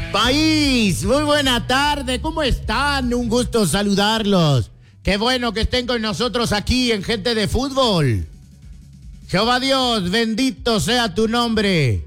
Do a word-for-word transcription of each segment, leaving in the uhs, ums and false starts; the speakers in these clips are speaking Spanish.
País, muy buena tarde, ¿cómo están? Un gusto saludarlos. Qué bueno que estén con nosotros aquí en Gente de Fútbol. Jehová Dios, bendito sea tu nombre.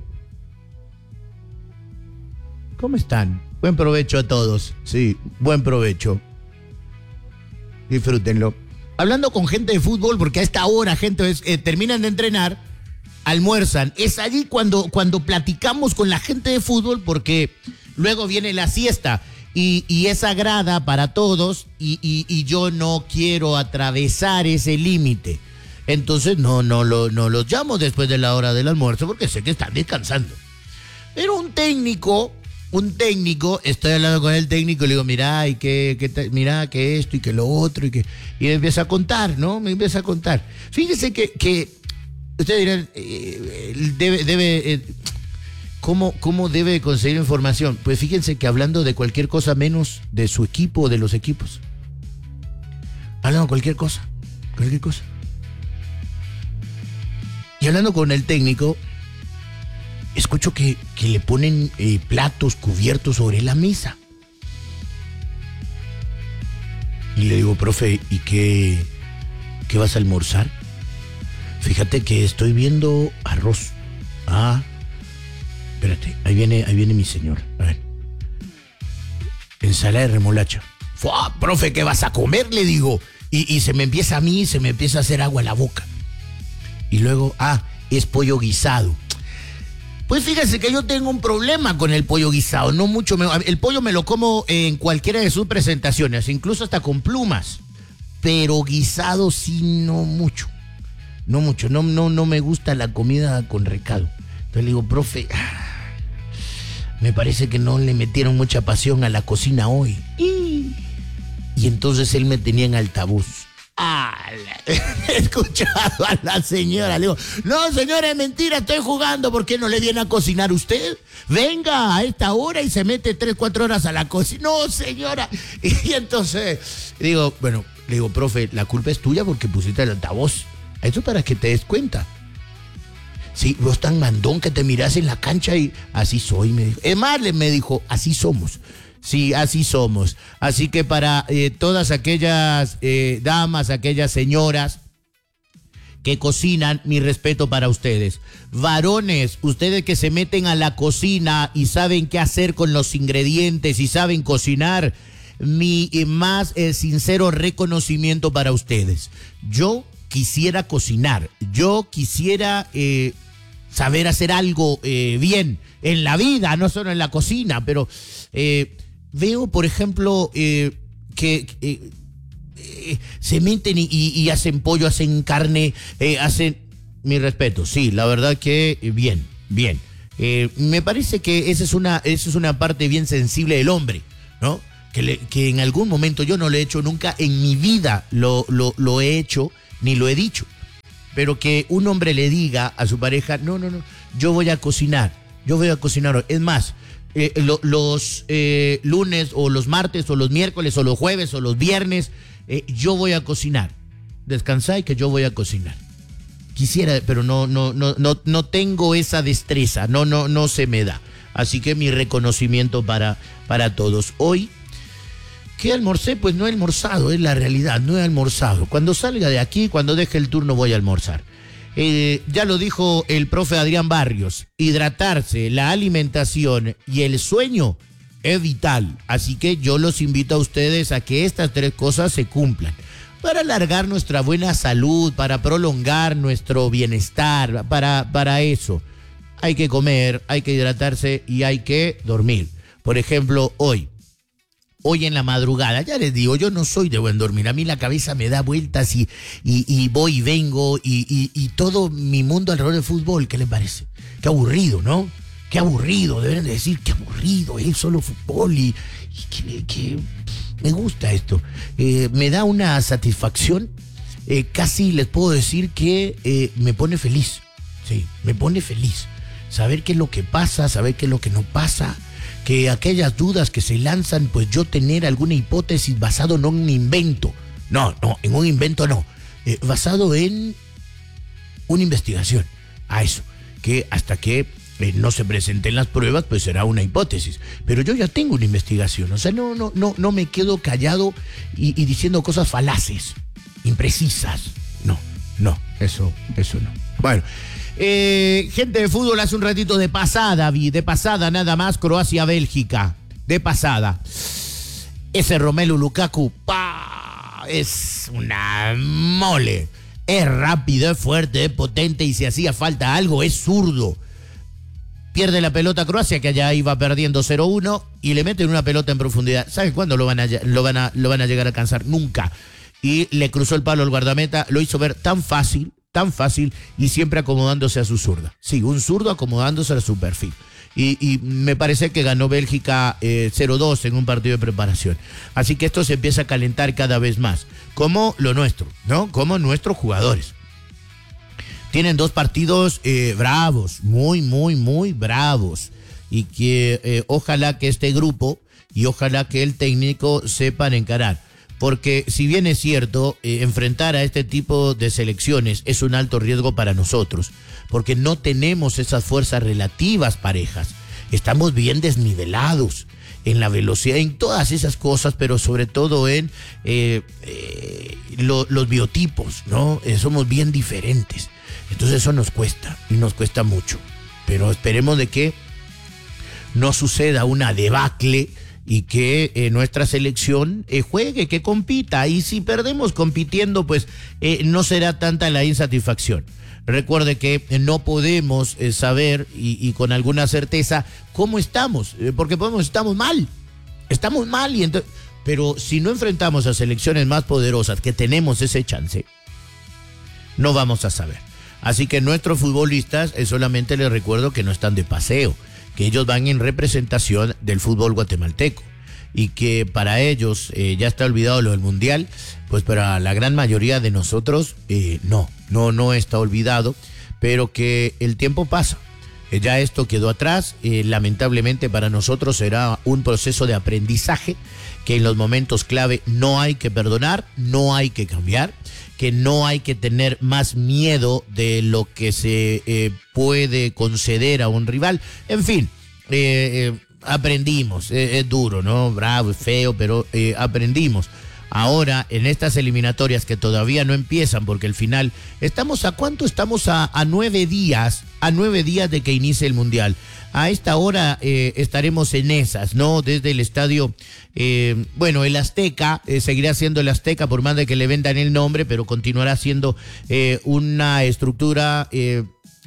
¿Cómo están? Buen provecho a todos. Sí, buen provecho. Disfrútenlo. Hablando con gente de fútbol, porque a esta hora, gente, es, eh, terminan de entrenar, almuerzan. Es allí cuando, cuando platicamos con la gente de fútbol, porque luego viene la siesta y, y es sagrada para todos y, y, y yo no quiero atravesar ese límite. Entonces no, no, lo, no los llamo después de la hora del almuerzo porque sé que están descansando. Pero un técnico, un técnico, estoy hablando con el técnico y le digo, mira, y que, que mira, que esto y que lo otro, y que y me empieza a contar, ¿no? Me empieza a contar. Fíjese que, que ustedes dirán, eh, debe, debe eh, ¿cómo, ¿cómo debe conseguir información? Pues fíjense que hablando de cualquier cosa menos de su equipo o de los equipos. Hablando de cualquier cosa, cualquier cosa. Y hablando con el técnico, escucho que, que le ponen eh, platos cubiertos sobre la mesa. Y le digo, profe, ¿y qué, qué vas a almorzar? Fíjate que estoy viendo arroz. Ah, espérate, ahí viene, ahí viene mi señor. A ver. Ensalada de remolacha. ¡Fua! Profe, ¿qué vas a comer? Le digo. Y, y se me empieza a mí, se me empieza a hacer agua en la boca. Y luego, ah, es pollo guisado. Pues fíjese que yo tengo un problema con el pollo guisado. No mucho. Me, el pollo me lo como en cualquiera de sus presentaciones, incluso hasta con plumas. Pero guisado sí, no mucho. No mucho. No, no, no me gusta la comida con recado. Entonces le digo, profe, me parece que no le metieron mucha pasión a la cocina hoy. Y, y entonces él me tenía en altavoz. Ah, he escuchado a la señora, le digo, no señora, es mentira, estoy jugando, ¿por qué no le viene a cocinar usted? Venga a esta hora y se mete tres, cuatro horas a la cocina. No señora. Y entonces digo, bueno, le digo, profe, la culpa es tuya porque pusiste el altavoz. Eso para que te des cuenta. Sí, vos tan mandón que te mirás en la cancha y así soy, me dijo. Es más, me dijo, así somos. Sí, así somos. Así que para eh, todas aquellas eh, damas, aquellas señoras que cocinan, mi respeto para ustedes. Varones, ustedes que se meten a la cocina y saben qué hacer con los ingredientes y saben cocinar, mi eh, más eh, sincero reconocimiento para ustedes. Yo quisiera cocinar, yo quisiera eh, saber hacer algo eh, bien en la vida, no solo en la cocina, pero... Eh, Veo, por ejemplo, eh, que eh, eh, se meten y, y, y hacen pollo, hacen carne, eh, hacen... Mi respeto, sí, la verdad que bien, bien. Eh, me parece que esa es una, esa es una parte bien sensible del hombre, ¿no? Que, le, que en algún momento yo no lo he hecho nunca, en mi vida lo, lo, lo he hecho, ni lo he dicho. Pero que un hombre le diga a su pareja, no, no, no, yo voy a cocinar, yo voy a cocinar hoy. Es más... Eh, lo, los eh, lunes o los martes o los miércoles o los jueves o los viernes, eh, yo voy a cocinar. Descansá y que yo voy a cocinar. Quisiera, pero no, no, no, no, no tengo esa destreza, no, no, no se me da. Así que mi reconocimiento para, para todos. Hoy, ¿qué almorcé? Pues no he almorzado, es la realidad, no he almorzado. Cuando salga de aquí, cuando deje el turno, voy a almorzar. Eh, ya lo dijo el profe Adrián Barrios, hidratarse, la alimentación y el sueño es vital, así que yo los invito a ustedes a que estas tres cosas se cumplan, para alargar nuestra buena salud, para prolongar nuestro bienestar, para, para eso hay que comer, hay que hidratarse y hay que dormir. Por ejemplo, hoy, Hoy en la madrugada, ya les digo, yo no soy de buen dormir, a mí la cabeza me da vueltas y, y, y voy y vengo y, y, y todo mi mundo alrededor del fútbol, ¿qué les parece? Qué aburrido, ¿no? Qué aburrido, deben de decir, qué aburrido, es solo fútbol y, y que, que me gusta esto. Eh, me da una satisfacción, eh, casi les puedo decir que eh, me pone feliz, sí, me pone feliz. Saber qué es lo que pasa, saber qué es lo que no pasa. Que aquellas dudas que se lanzan, pues yo tener alguna hipótesis basado no en un invento, no, no, en un invento no, eh, basado en una investigación, a eso, que hasta que eh, no se presenten las pruebas, pues será una hipótesis. Pero yo ya tengo una investigación, o sea, no, no, no, no me quedo callado y, y diciendo cosas falaces, imprecisas. No, no, eso, eso no. Bueno, eh, gente de fútbol, hace un ratito de pasada, vi, de pasada nada más, Croacia-Bélgica, de pasada. Ese Romelu Lukaku, ¡pah! Es una mole. Es rápido, es fuerte, es potente y si hacía falta algo, es zurdo. Pierde la pelota Croacia, que allá iba perdiendo cero uno, y le meten una pelota en profundidad. ¿Saben cuándo lo van a, lo van a, lo van a llegar a alcanzar? Nunca. Y le cruzó el palo al guardameta, lo hizo ver tan fácil, tan fácil, y siempre acomodándose a su zurda. Sí, un zurdo acomodándose a su perfil. Y, y me parece que ganó Bélgica eh, cero dos en un partido de preparación. Así que esto se empieza a calentar cada vez más. Como lo nuestro, ¿no? Como nuestros jugadores. Tienen dos partidos eh, bravos, muy, muy, muy bravos. Y que eh, ojalá que este grupo y ojalá que el técnico sepan encarar. Porque si bien es cierto, eh, enfrentar a este tipo de selecciones es un alto riesgo para nosotros, porque no tenemos esas fuerzas relativas parejas. Estamos bien desnivelados en la velocidad, en todas esas cosas, pero sobre todo en eh, eh, lo, los biotipos, ¿no? Eh, somos bien diferentes. Entonces eso nos cuesta, y nos cuesta mucho. Pero esperemos de que no suceda una debacle y que eh, nuestra selección eh, juegue, que compita. Y si perdemos compitiendo, pues eh, no será tanta la insatisfacción. Recuerde que eh, no podemos eh, saber y, y con alguna certeza cómo estamos, eh, porque podemos, estamos mal, estamos mal. Y entonces, pero si no enfrentamos a selecciones más poderosas que tenemos ese chance, no vamos a saber. Así que nuestros futbolistas, eh, solamente les recuerdo que no están de paseo, que ellos van en representación del fútbol guatemalteco y que para ellos eh, ya está olvidado lo del mundial, pues para la gran mayoría de nosotros eh, no, no, no está olvidado, pero que el tiempo pasa, eh, ya esto quedó atrás, eh, lamentablemente para nosotros será un proceso de aprendizaje que en los momentos clave no hay que perdonar, no hay que cambiar, que no hay que tener más miedo de lo que se eh, puede conceder a un rival. En fin, eh, eh, aprendimos, eh, es duro, ¿no? Bravo, es feo, pero eh, aprendimos. Ahora, en estas eliminatorias que todavía no empiezan, porque al final, ¿estamos a cuánto? Estamos a, a nueve días, a nueve días de que inicie el Mundial. A esta hora eh, estaremos en esas, ¿no? Desde el estadio, eh, bueno, el Azteca, eh, seguirá siendo el Azteca por más de que le vendan el nombre, pero continuará siendo eh, una estructura eh,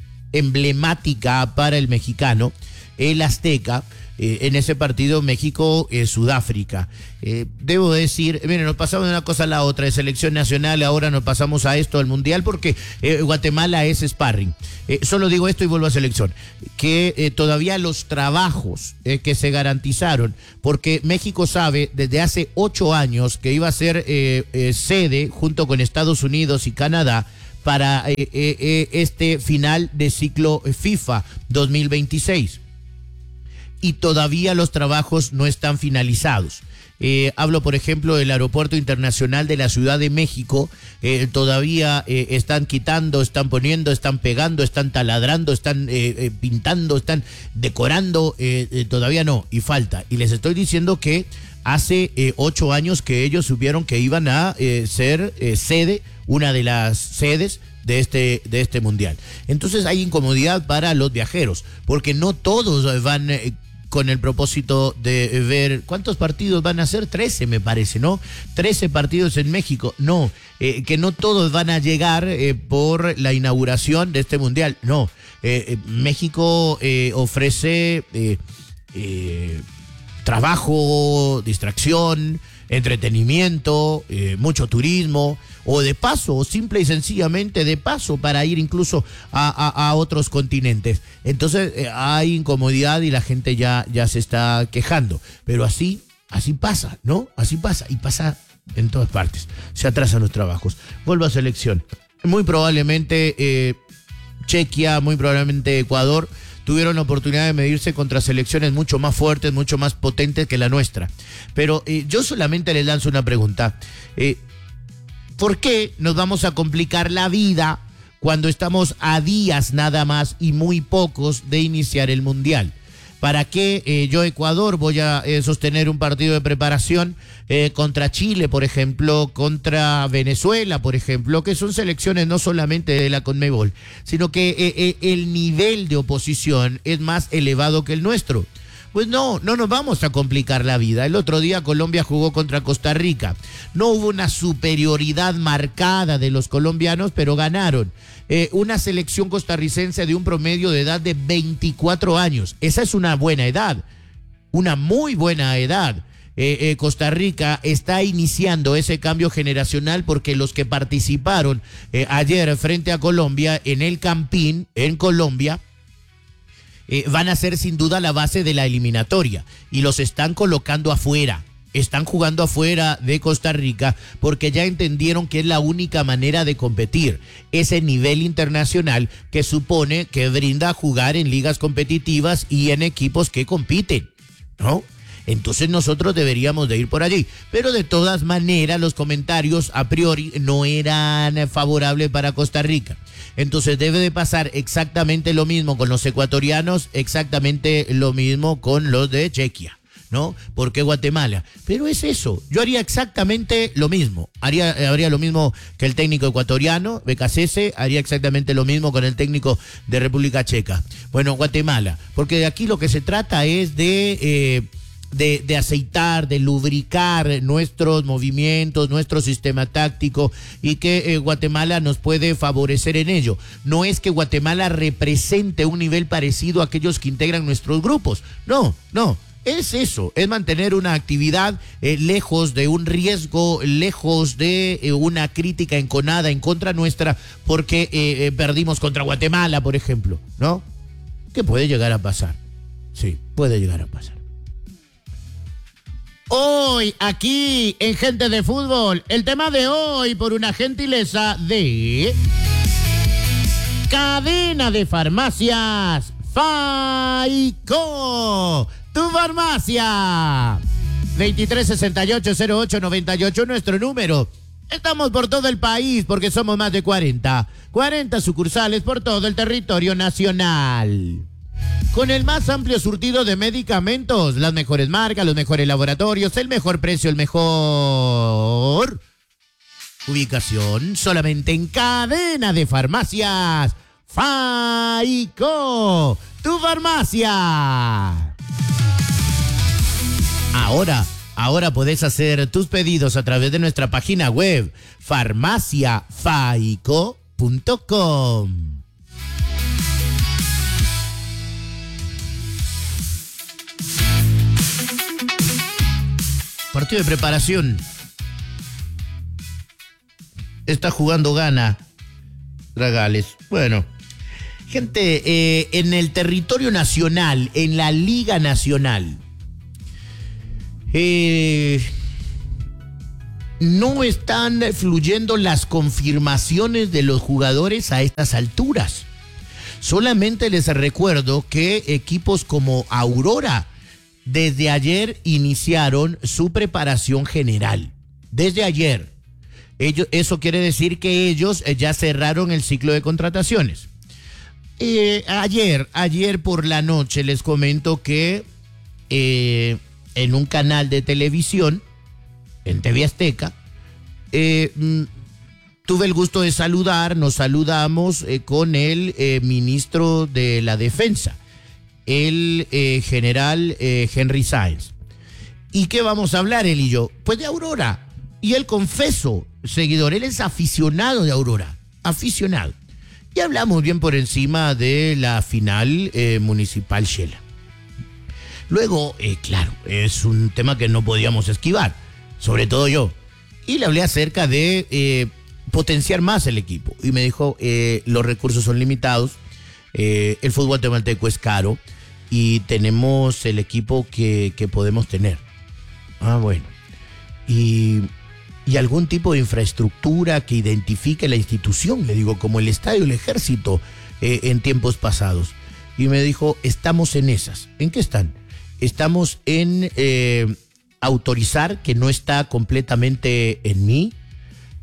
emblemática para el mexicano, el Azteca. Eh, en ese partido México-Sudáfrica. Eh, debo decir, miren, nos pasamos de una cosa a la otra, de selección nacional, ahora nos pasamos a esto, al Mundial, porque eh, Guatemala es sparring. Eh, solo digo esto y vuelvo a selección, que eh, todavía los trabajos eh, que se garantizaron, porque México sabe desde hace ocho años que iba a ser eh, eh, sede junto con Estados Unidos y Canadá para eh, eh, eh, este final de ciclo FIFA dos mil veintiséis. Y todavía los trabajos no están finalizados. Eh, hablo, por ejemplo, del Aeropuerto Internacional de la Ciudad de México. Eh, todavía eh, están quitando, están poniendo, están pegando, están taladrando, están eh, eh, pintando, están decorando. Eh, eh, todavía no, y falta. Y les estoy diciendo que hace eh, ocho años que ellos supieron que iban a eh, ser eh, sede, una de las sedes de este, de este mundial. Entonces hay incomodidad para los viajeros, porque no todos van eh, con el propósito de ver cuántos partidos van a ser, trece me parece, ¿no? trece partidos en México, no, eh, que no todos van a llegar eh, por la inauguración de este mundial, no. Eh, eh, México eh, ofrece eh, eh, trabajo, distracción, entretenimiento, eh, mucho turismo, o de paso, o simple y sencillamente de paso para ir incluso a, a, a otros continentes. Entonces eh, hay incomodidad y la gente ya, ya se está quejando, pero así, así pasa, ¿no? Así pasa, y pasa en todas partes, se atrasan los trabajos. Vuelvo a selección, muy probablemente eh, Chequia, muy probablemente Ecuador, tuvieron la oportunidad de medirse contra selecciones mucho más fuertes, mucho más potentes que la nuestra. Pero eh, yo solamente les lanzo una pregunta. Eh, ¿Por qué nos vamos a complicar la vida cuando estamos a días nada más y muy pocos de iniciar el Mundial? ¿Para qué eh, yo, Ecuador, voy a eh, sostener un partido de preparación eh, contra Chile, por ejemplo, contra Venezuela, por ejemplo, que son selecciones no solamente de la CONMEBOL, sino que eh, eh, el nivel de oposición es más elevado que el nuestro? Pues no, no nos vamos a complicar la vida. El otro día Colombia jugó contra Costa Rica. No hubo una superioridad marcada de los colombianos, pero ganaron. Eh, una selección costarricense de un promedio de edad de veinticuatro años. Esa es una buena edad, una muy buena edad. Eh, eh, Costa Rica está iniciando ese cambio generacional porque los que participaron eh, ayer frente a Colombia en el Campín, en Colombia, Eh, van a ser sin duda la base de la eliminatoria y los están colocando afuera, están jugando afuera de Costa Rica porque ya entendieron que es la única manera de competir, ese nivel internacional que supone que brinda jugar en ligas competitivas y en equipos que compiten, ¿no? Entonces nosotros deberíamos de ir por allí, pero de todas maneras los comentarios a priori no eran favorables para Costa Rica. Entonces debe de pasar exactamente lo mismo con los ecuatorianos, exactamente lo mismo con los de Chequia, ¿no? ¿Por qué Guatemala? Pero es eso, yo haría exactamente lo mismo, haría, haría lo mismo que el técnico ecuatoriano, B K C S, haría exactamente lo mismo con el técnico de República Checa. Bueno, Guatemala, porque de aquí lo que se trata es de... Eh, De, de aceitar, de lubricar nuestros movimientos, nuestro sistema táctico y que eh, Guatemala nos puede favorecer en ello. No es que Guatemala represente un nivel parecido a aquellos que integran nuestros grupos. No, no. Es eso, es mantener una actividad eh, lejos de un riesgo, lejos de eh, una crítica enconada en contra nuestra porque eh, eh, perdimos contra Guatemala, por ejemplo, ¿no? ¿Qué puede llegar a pasar? Sí, puede llegar a pasar. Hoy, aquí, en Gente de Fútbol, el tema de hoy por una gentileza de Cadena de Farmacias Faico, tu farmacia. veintitrés sesenta y ocho cero ocho noventa y ocho, nuestro número. Estamos por todo el país porque somos más de cuarenta. cuarenta sucursales por todo el territorio nacional. Con el más amplio surtido de medicamentos, las mejores marcas, los mejores laboratorios, el mejor precio, el mejor ubicación, solamente en Cadena de Farmacias Faico, tu farmacia. Ahora, ahora podés hacer tus pedidos a través de nuestra página web, farmacia faico punto com. Partido de preparación. Está jugando Gana. Dragales. Bueno. Gente, eh, en el territorio nacional, en la Liga Nacional, eh, no están fluyendo las confirmaciones de los jugadores a estas alturas. Solamente les recuerdo que equipos como Aurora desde ayer iniciaron su preparación general. Desde ayer. Ellos, eso quiere decir que ellos ya cerraron el ciclo de contrataciones. Eh, ayer, ayer por la noche les comento que eh, en un canal de televisión, en T V Azteca, eh, tuve el gusto de saludar, nos saludamos eh, con el eh, ministro de la Defensa, el eh, general eh, Henry Sáenz. ¿Y qué vamos a hablar él y yo? Pues de Aurora. Y él, confeso, seguidor, él es aficionado de Aurora, aficionado. Y hablamos bien por encima de la final eh, municipal Shela. Luego, eh, claro, es un tema que no podíamos esquivar, sobre todo yo. Y le hablé acerca de eh, potenciar más el equipo. Y me dijo, eh, los recursos son limitados, eh, el fútbol guatemalteco es caro y tenemos el equipo que, que podemos tener. Ah, bueno. Y, y algún tipo de infraestructura que identifique la institución, le digo, como el estadio del Ejército eh, en tiempos pasados. Y me dijo, estamos en esas. ¿En qué están? Estamos en eh, autorizar, que no está completamente en mí,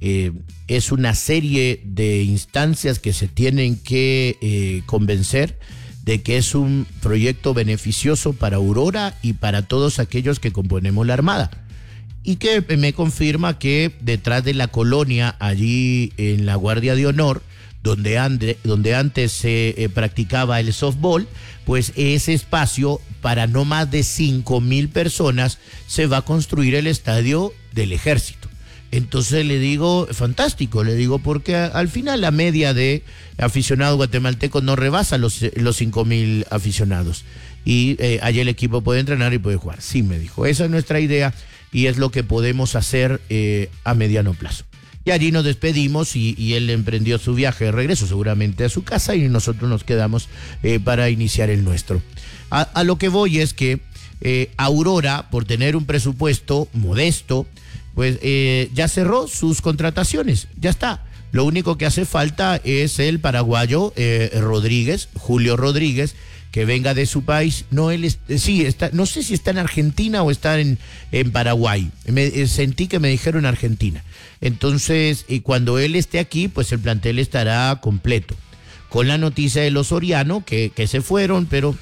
Eh, es una serie de instancias que se tienen que eh, convencer de que es un proyecto beneficioso para Aurora y para todos aquellos que componemos la Armada. Y que me confirma que detrás de la colonia, allí en la Guardia de Honor, donde, ande, donde antes se eh, practicaba el softball, pues ese espacio para no más de cinco mil personas se va a construir el estadio del Ejército. Entonces le digo, fantástico, le digo, porque al final la media de aficionados guatemaltecos no rebasa los, los cinco mil aficionados. Y eh, allí el equipo puede entrenar y puede jugar. Sí, me dijo, esa es nuestra idea y es lo que podemos hacer eh, a mediano plazo. Y allí nos despedimos y, y él emprendió su viaje de regreso seguramente a su casa y nosotros nos quedamos eh, para iniciar el nuestro. A, a lo que voy es que eh, Aurora, por tener un presupuesto modesto, pues eh, ya cerró sus contrataciones, ya está. Lo único que hace falta es el paraguayo eh, Rodríguez, Julio Rodríguez, que venga de su país. No, él es, sí, está, no sé si está en Argentina o está en, en Paraguay. Me, eh, sentí que me dijeron Argentina. Entonces, y cuando él esté aquí, pues el plantel estará completo. Con la noticia de los Soriano, que, que se fueron, pero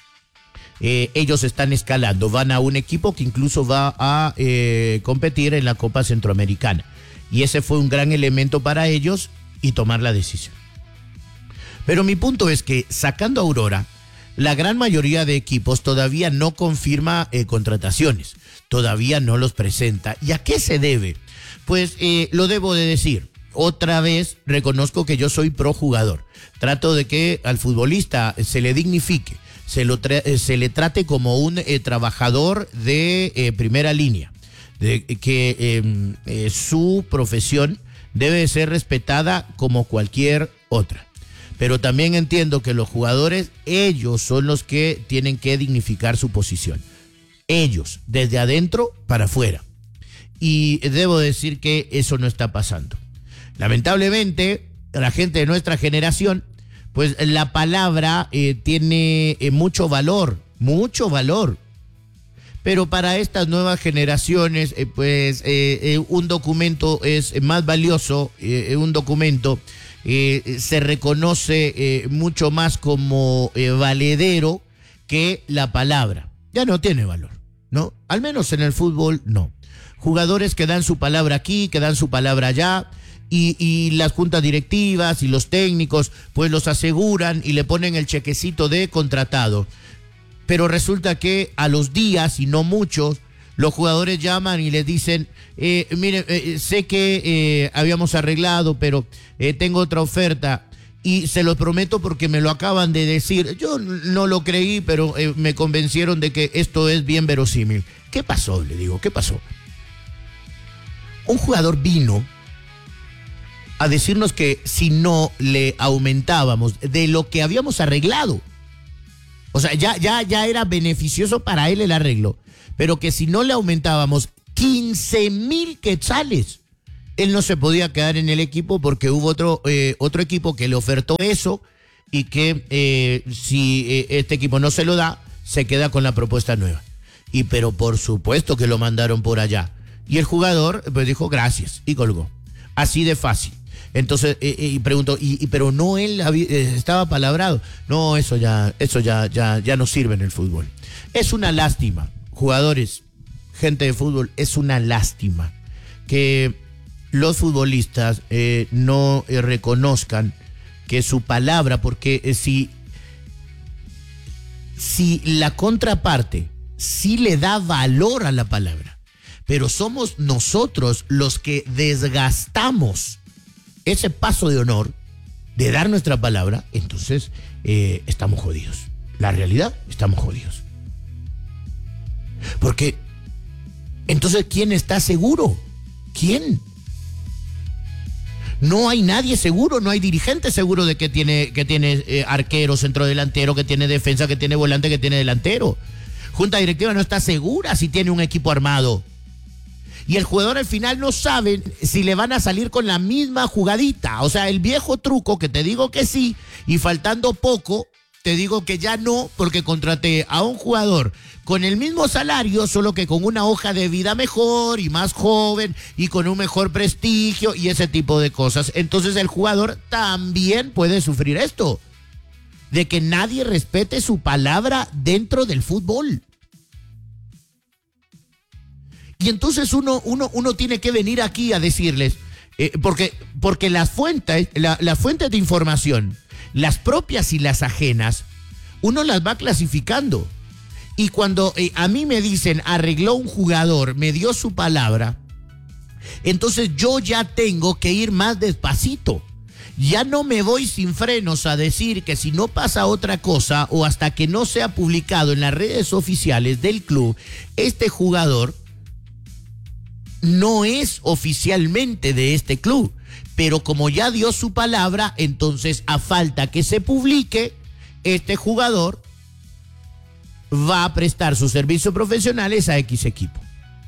Eh, ellos están escalando, van a un equipo que incluso va a eh, competir en la Copa Centroamericana. Y ese fue un gran elemento para ellos y tomar la decisión. Pero mi punto es que sacando a Aurora, la gran mayoría de equipos todavía no confirma eh, contrataciones, todavía no los presenta. ¿Y a qué se debe? Pues eh, lo debo de decir. Otra vez reconozco que yo soy pro jugador. Trato de que al futbolista se le dignifique. Se, lo tra- se le trate como un eh, trabajador de eh, primera línea, de que eh, eh, su profesión debe ser respetada como cualquier otra. Pero también entiendo que los jugadores, ellos son los que tienen que dignificar su posición. Ellos, desde adentro para afuera. Y debo decir que eso no está pasando. Lamentablemente, la gente de nuestra generación, pues la palabra eh, tiene eh, mucho valor, mucho valor. Pero para estas nuevas generaciones, eh, pues eh, eh, un documento es más valioso, eh, un documento eh, se reconoce eh, mucho más como eh, valedero que la palabra. Ya no tiene valor, ¿no? Al menos en el fútbol, no. Jugadores que dan su palabra aquí, que dan su palabra allá. Y, y las juntas directivas y los técnicos pues los aseguran y le ponen el chequecito de contratado. Pero resulta que a los días, y no muchos, los jugadores llaman y les dicen, eh, mire, eh, sé que eh, habíamos arreglado, pero eh, tengo otra oferta y se lo prometo porque me lo acaban de decir. Yo no lo creí, pero eh, me convencieron de que esto es bien verosímil. ¿Qué pasó? Le digo, ¿qué pasó? Un jugador vino a decirnos que si no le aumentábamos de lo que habíamos arreglado, o sea, ya, ya, ya era beneficioso para él el arreglo, pero que si no le aumentábamos quince mil quetzales, él no se podía quedar en el equipo porque hubo otro, eh, otro equipo que le ofertó eso y que eh, si eh, este equipo no se lo da, se queda con la propuesta nueva. Y pero por supuesto que lo mandaron por allá. Y el jugador pues dijo gracias y colgó. Así de fácil. Entonces, eh, eh, y preguntó, y, y, pero no él había, eh, estaba palabrado. No, eso ya, eso ya, ya, ya no sirve en el fútbol. Es una lástima, jugadores, gente de fútbol, es una lástima que los futbolistas eh, no eh, reconozcan que su palabra, porque eh, si, si la contraparte sí le da valor a la palabra, pero somos nosotros los que desgastamos ese paso de honor de dar nuestra palabra, entonces eh, estamos jodidos. La realidad, estamos jodidos. Porque entonces, ¿quién está seguro? ¿Quién? No hay nadie seguro, no hay dirigente seguro de que tiene, que tiene eh, arquero, centrodelantero, que tiene defensa, que tiene volante, que tiene delantero. Junta directiva no está segura si tiene un equipo armado. Y el jugador al final no sabe si le van a salir con la misma jugadita. O sea, el viejo truco que te digo que sí, y faltando poco, te digo que ya no, porque contraté a un jugador con el mismo salario, solo que con una hoja de vida mejor y más joven y con un mejor prestigio y ese tipo de cosas. Entonces el jugador también puede sufrir esto, de que nadie respete su palabra dentro del fútbol. Y entonces uno, uno, uno tiene que venir aquí a decirles, eh, porque, porque las fuentes, la, las fuentes de información, las propias y las ajenas, uno las va clasificando. Y cuando eh, a mí me dicen, arregló un jugador, me dio su palabra, entonces yo ya tengo que ir más despacito. Ya no me voy sin frenos a decir que si no pasa otra cosa o hasta que no sea publicado en las redes oficiales del club, este jugador no es oficialmente de este club, pero como ya dio su palabra, entonces a falta que se publique, este jugador va a prestar sus servicios profesionales a X equipo.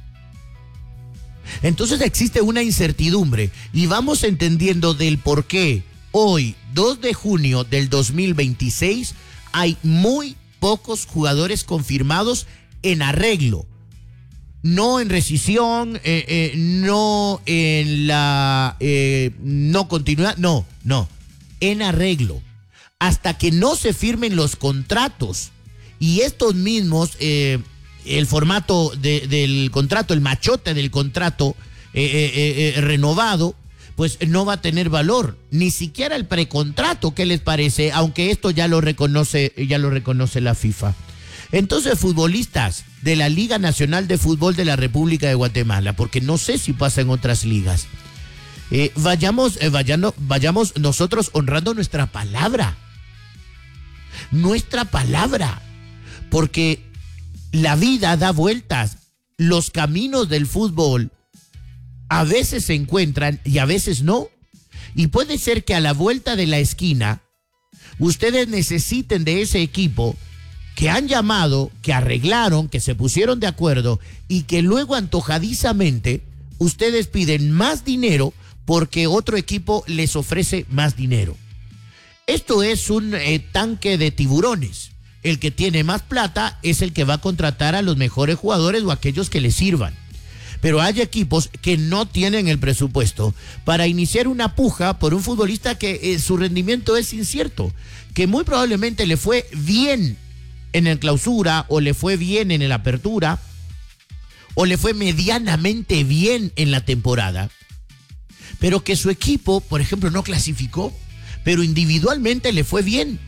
Entonces existe una incertidumbre y vamos entendiendo del por qué hoy, dos de junio del dos mil veintiséis, hay muy pocos jugadores confirmados en arreglo. No en rescisión, eh, eh, no en la eh, no continuidad, no, no, en arreglo. Hasta que no se firmen los contratos y estos mismos, eh, el formato de, del contrato, el machote del contrato eh, eh, eh, renovado, pues no va a tener valor, ni siquiera el precontrato, ¿qué les parece? Aunque esto ya lo reconoce, ya lo reconoce la FIFA. Entonces, futbolistas de la Liga Nacional de Fútbol de la República de Guatemala, porque no sé si pasa en otras ligas, eh, vayamos, eh, vayando, vayamos nosotros honrando nuestra palabra, nuestra palabra, porque la vida da vueltas, los caminos del fútbol a veces se encuentran y a veces no, y puede ser que a la vuelta de la esquina ustedes necesiten de ese equipo que han llamado, que arreglaron, que se pusieron de acuerdo y que luego antojadizamente ustedes piden más dinero porque otro equipo les ofrece más dinero. Esto es un eh, tanque de tiburones. El que tiene más plata es el que va a contratar a los mejores jugadores o aquellos que les sirvan. Pero hay equipos que no tienen el presupuesto para iniciar una puja por un futbolista que eh, su rendimiento es incierto, que muy probablemente le fue bien en el clausura o le fue bien en el apertura o le fue medianamente bien en la temporada, pero que su equipo, por ejemplo, no clasificó, pero individualmente le fue bien.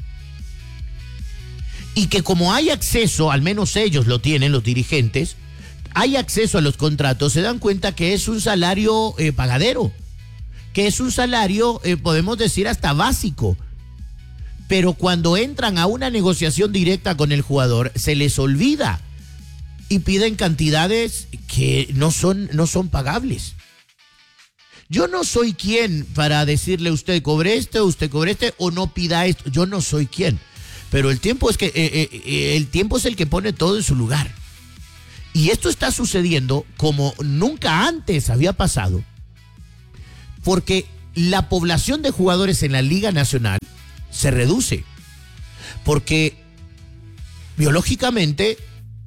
Y que como hay acceso, al menos ellos lo tienen, los dirigentes, hay acceso a los contratos, se dan cuenta que es un salario eh, pagadero, que es un salario, eh, podemos decir, hasta básico. Pero cuando entran a una negociación directa con el jugador, se les olvida y piden cantidades que no son, no son pagables. Yo no soy quien para decirle usted cobre este, usted cobre este o no pida esto. Yo no soy quien. Pero el tiempo es que eh, eh, el tiempo es el que pone todo en su lugar. Y esto está sucediendo como nunca antes había pasado, porque la población de jugadores en la Liga Nacional se reduce, porque biológicamente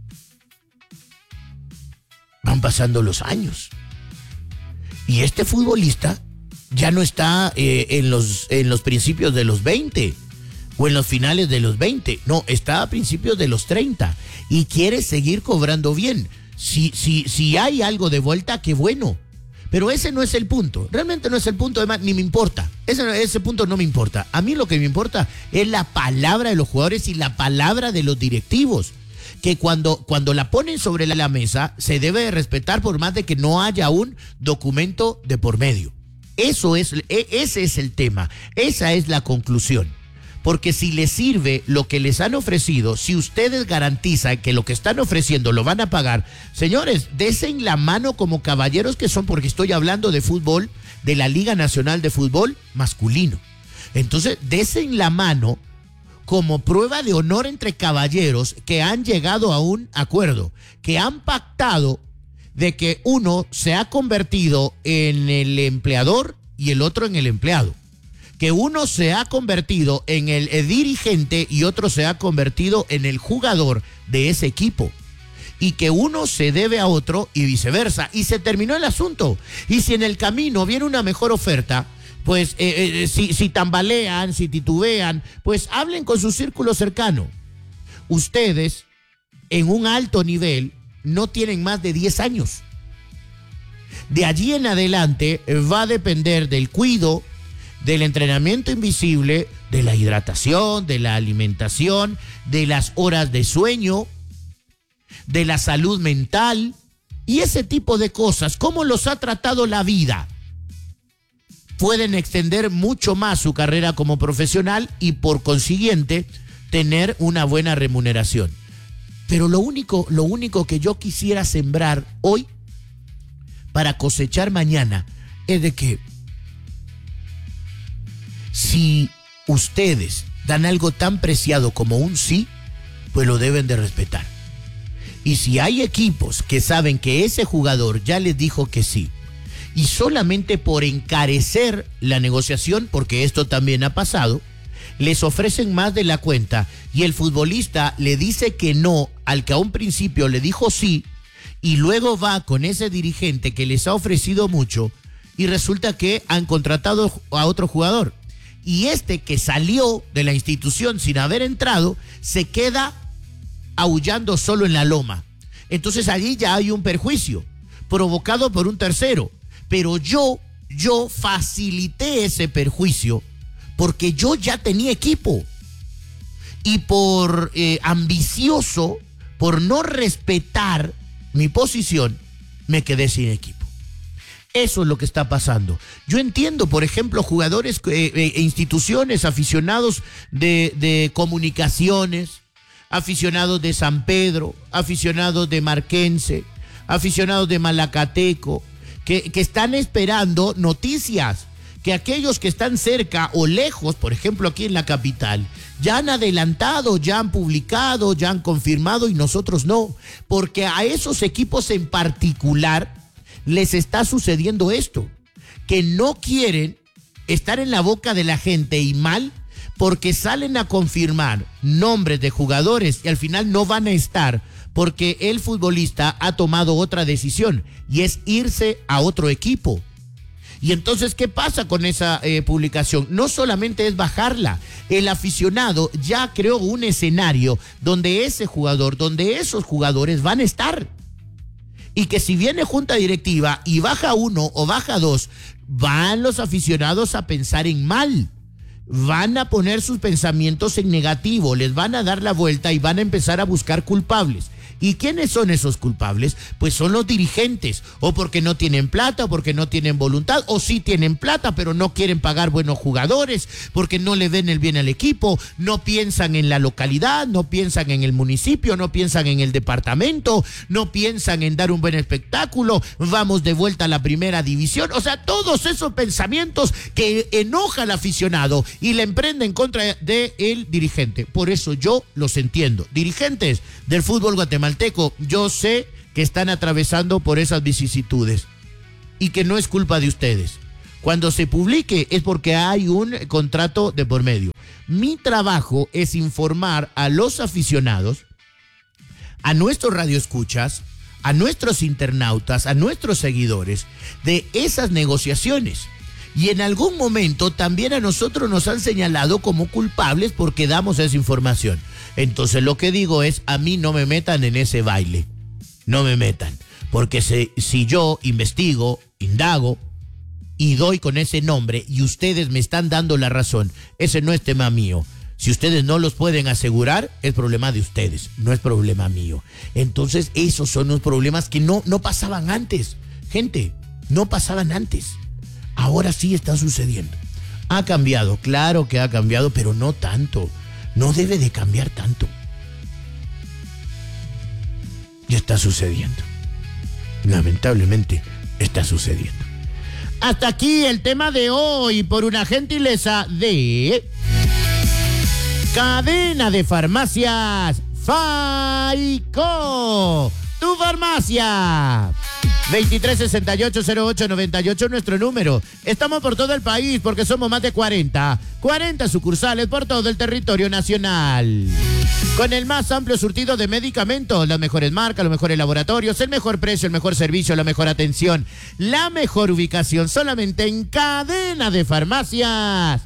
van pasando los años y este futbolista ya no está eh, en los, en los principios de los veinte o en los finales de los veinte, no, está a principios de los treinta y quiere seguir cobrando bien. Si, si, si hay algo de vuelta, qué bueno. Pero ese no es el punto, realmente no es el punto, además ni me importa, ese, ese punto no me importa. A mí lo que me importa es la palabra de los jugadores y la palabra de los directivos, que cuando, cuando la ponen sobre la, la mesa se debe de respetar por más de que no haya un documento de por medio. Eso es, ese es el tema, esa es la conclusión. Porque si les sirve lo que les han ofrecido, si ustedes garantizan que lo que están ofreciendo lo van a pagar, señores, desen la mano como caballeros que son, porque estoy hablando de fútbol, de la Liga Nacional de Fútbol masculino. Entonces, desen la mano como prueba de honor entre caballeros que han llegado a un acuerdo, que han pactado de que uno se ha convertido en el empleador y el otro en el empleado, que uno se ha convertido en el, el dirigente y otro se ha convertido en el jugador de ese equipo. Y que uno se debe a otro y viceversa. Y se terminó el asunto. Y si en el camino viene una mejor oferta, pues eh, eh, si, si tambalean, si titubean, pues hablen con su círculo cercano. Ustedes, en un alto nivel, no tienen más de diez años. De allí en adelante va a depender del cuidado, del entrenamiento invisible, de la hidratación, de la alimentación, de las horas de sueño, de la salud mental y ese tipo de cosas. ¿Cómo los ha tratado la vida? Pueden extender mucho más su carrera como profesional y por consiguiente tener una buena remuneración. Pero lo único, lo único que yo quisiera sembrar hoy para cosechar mañana es de que si ustedes dan algo tan preciado como un sí, pues lo deben de respetar. Y si hay equipos que saben que ese jugador ya les dijo que sí, y solamente por encarecer la negociación, porque esto también ha pasado, les ofrecen más de la cuenta y el futbolista le dice que no al que a un principio le dijo sí, y luego va con ese dirigente que les ha ofrecido mucho y resulta que han contratado a otro jugador. Y este que salió de la institución sin haber entrado, se queda aullando solo en la loma. Entonces allí ya hay un perjuicio provocado por un tercero. Pero yo, yo facilité ese perjuicio porque yo ya tenía equipo. Y por eh, ambicioso, por no respetar mi posición, me quedé sin equipo. Eso es lo que está pasando. Yo entiendo, por ejemplo, jugadores eh, eh, instituciones, aficionados de, de comunicaciones, aficionados de San Pedro, aficionados de Marquense, aficionados de Malacateco, que, que están esperando noticias, que aquellos que están cerca o lejos, por ejemplo aquí en la capital, ya han adelantado, ya han publicado, ya han confirmado y nosotros no, porque a esos equipos en particular les está sucediendo esto, que no quieren estar en la boca de la gente y mal, porque salen a confirmar nombres de jugadores y al final no van a estar porque el futbolista ha tomado otra decisión y es irse a otro equipo. Y entonces, ¿qué pasa con esa eh, publicación? No solamente es bajarla, el aficionado ya creó un escenario donde ese jugador, donde esos jugadores van a estar. Y que si viene junta directiva y baja uno o baja dos, van los aficionados a pensar en mal. Van a poner sus pensamientos en negativo, les van a dar la vuelta y van a empezar a buscar culpables. ¿Y quiénes son esos culpables? Pues son los dirigentes, o porque no tienen plata, o porque no tienen voluntad, o sí tienen plata, pero no quieren pagar buenos jugadores, porque no le ven el bien al equipo, no piensan en la localidad, no piensan en el municipio, no piensan en el departamento, no piensan en dar un buen espectáculo, vamos de vuelta a la primera división. O sea, todos esos pensamientos que enoja al aficionado y le emprende en contra del dirigente. Por eso yo los entiendo. Dirigentes del fútbol guatemalteco, yo sé que están atravesando por esas vicisitudes y que no es culpa de ustedes. Cuando se publique es porque hay un contrato de por medio. Mi trabajo es informar a los aficionados, a nuestros radioescuchas, a nuestros internautas, a nuestros seguidores de esas negociaciones. Y en algún momento también a nosotros nos han señalado como culpables porque damos esa información. Entonces lo que digo es, a mí no me metan en ese baile, no me metan, porque si, si yo investigo, indago y doy con ese nombre y ustedes me están dando la razón, ese no es tema mío. Si ustedes no los pueden asegurar, es problema de ustedes, no es problema mío. Entonces esos son los problemas que no, no pasaban antes, gente, no pasaban antes. Ahora sí está sucediendo. Ha cambiado, claro que ha cambiado, pero no tanto. No debe de cambiar tanto. Ya está sucediendo. Lamentablemente está sucediendo. Hasta aquí el tema de hoy por una gentileza de Cadena de Farmacias Faico. Tu farmacia veintitrés sesenta y ocho cero ocho noventa y ocho nuestro número. Estamos por todo el país porque somos más de cuarenta. cuarenta sucursales por todo el territorio nacional. Con el más amplio surtido de medicamentos, las mejores marcas, los mejores laboratorios, el mejor precio, el mejor servicio, la mejor atención, la mejor ubicación, solamente en cadena de farmacias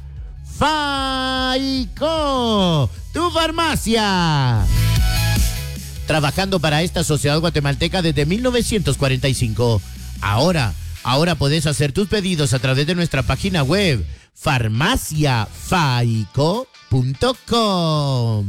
Faico, tu farmacia. Trabajando para esta sociedad guatemalteca desde mil novecientos cuarenta y cinco. Ahora, ahora podés hacer tus pedidos a través de nuestra página web, farmacia faico punto com.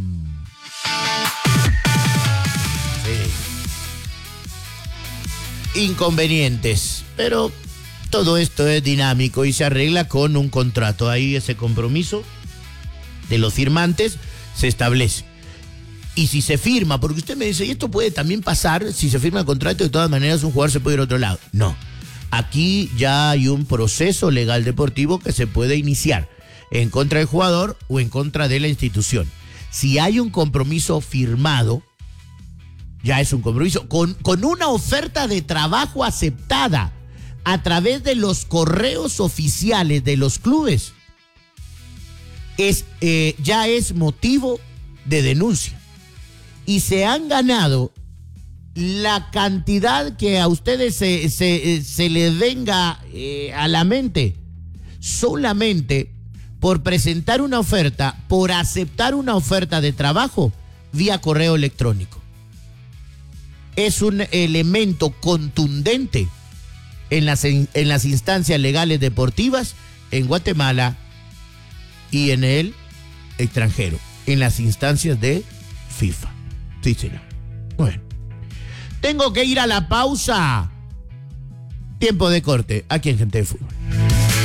Sí. Inconvenientes, pero todo esto es dinámico y se arregla con un contrato. Ahí ese compromiso de los firmantes se establece. Y si se firma, porque usted me dice, y esto puede también pasar, si se firma el contrato, de todas maneras un jugador se puede ir a otro lado. No, aquí ya hay un proceso legal deportivo que se puede iniciar en contra del jugador o en contra de la institución. Si hay un compromiso firmado, ya es un compromiso, con, con una oferta de trabajo aceptada a través de los correos oficiales de los clubes, es, eh, ya es motivo de denuncia. Y se han ganado la cantidad que a ustedes se, se, se les venga eh, a la mente solamente por presentar una oferta, por aceptar una oferta de trabajo vía correo electrónico. Es un elemento contundente en las, en, en las instancias legales deportivas en Guatemala y en el extranjero, en las instancias de FIFA. Sí, señor. Bueno, tengo que ir a la pausa. Tiempo de corte aquí en Gente de Fútbol.